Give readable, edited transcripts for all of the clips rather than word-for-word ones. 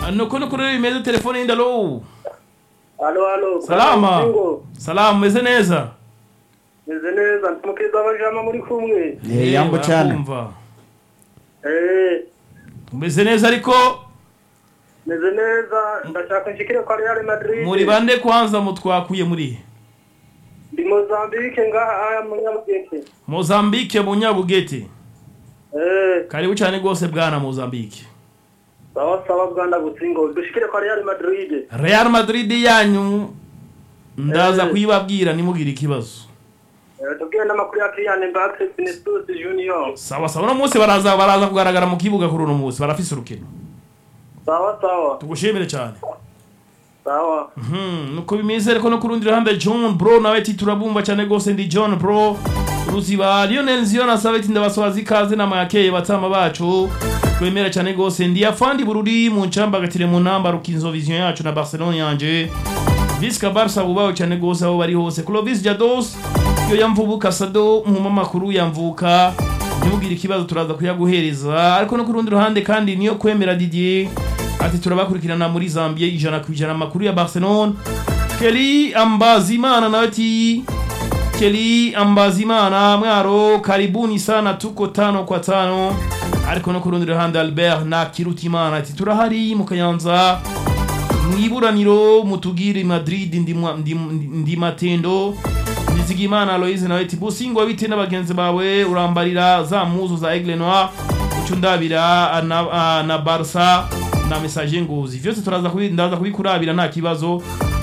nuko rero imeze telefone y'indalo. Alo. Salama. Salamu meze neza. Meze neza mukiza abajama muri kumwe. Yambo cyane. Meze neza ariko meze neza ndashaka nshikire kwa Real Madrid. muri bande kwanza mutwakuye muri Ndi Mozambique ngaha aya munyabugete. Mozambique munyabugete. Karibu cyane gose bwana Mozambique. Sawa bwana gutsingo dushikire kwa Real Madrid. Real Madrid yanyu ndaza kuyibabwira nimugira ikibazo. Tugenda makuru ya Kylian Mbappe Vinicius Junior. Sawa no munsi baraza kugaragara mu kibuga kuri uno munsi barafise urukino. Sawa. Tugushimire cyane. Sawa. Nuko bimeze ariko no kurundira handa John Bro nawe ati turabumva cyane gose ndi John Bro. Ruziba Lionel Ziona sabeti ndabaswazi kaze nama yakeye batama bacu. Twemera cyane gose ndi afandi bururi mu ncamba gatire mu namba rukinzo vision yacu na Barcelona yanje. Visca Barca bubaho cyane gose aho bari hose. Clovis Jados yo yamvubuka Sado mu makuru yamvuka. Nimugira ikibazo turaza kuyaguhereza ariko no kurundira hande kandi niyo kwemera Didier ati turabakurikirana muri Zambia ijana kwijana makuru ya Barcelona. Kelly Ambazimana nawe ati Kelly Ambazimana mwaro karibuni sana tuko 5 kwa 5 ariko no kurundira hande Albert na Kirutimana ati turahari mu Kayanza mwiburaniro mutugire Madrid ndi Matendo Nizigimana Aloise nawe ati busingo bite n'abagenzi bawe urambarira za muzo za Aigle Noir ucundabira na Barca na message nguzi vyose ndaza kubikurabira nta kibazo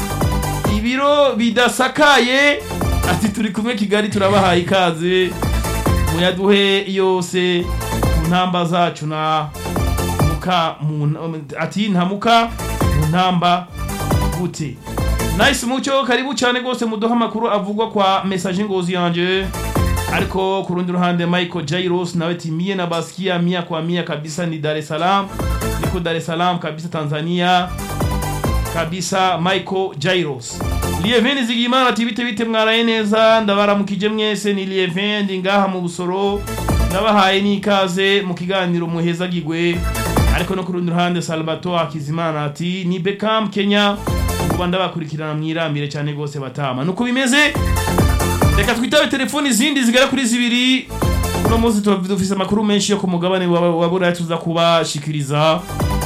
ibiro bidasakaye ati turi kumwe Kigali turabahaye ikaze muyaduhe yose ntamba zacu na muka ati ntamuka ntamba gute nice mucho karibu cyane gose mudoha makuru avugwa kwa message ngozi yanje ariko kurundi ruhande Michael Jairos nawe timie na Baskia 100% kabisa ni Dar es Salaam niko Dar es Salaam kabisa Tanzania kabisa Michael Jairos Lieveni Zigimana tibite mwaraye neza ndabaramukije mwese ni Lieveni ngaha mu Busoro ndabahaye nikaze mu kiganiro muheza gigwe ariko no kurundi ruhande Salvatore Akizimana ati ni Beckham Kenya kuba ndabakurikirana mwirambire cyane gose batama nuko bimeze reka twitabe telefoni zindi zigara kuri zibiri uno munsi tufise makuru menshi yo ku mugabane wa Burayi tuza kubashikiriza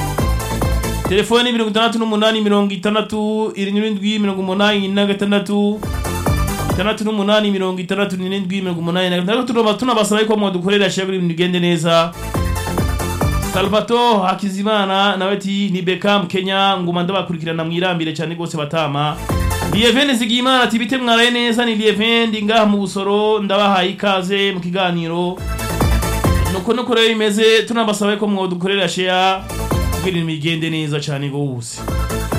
telefoni 68 76 68 tunabasaba ko mwadukorera share ibintu bigende neza. Salvatore Hakizimana nawe ati ni Beckham Kenya nguma ndabakurikirana mwirambire cyane gose batama. Lieveni Zigimana ati bite mwaraye neza ni Lieveni ngaha mu Busoro ndabahaye ikaze mu kiganiro nuko rero imeze tunabasaba ko mwadukorera share ibintu bigende neza cyane gose.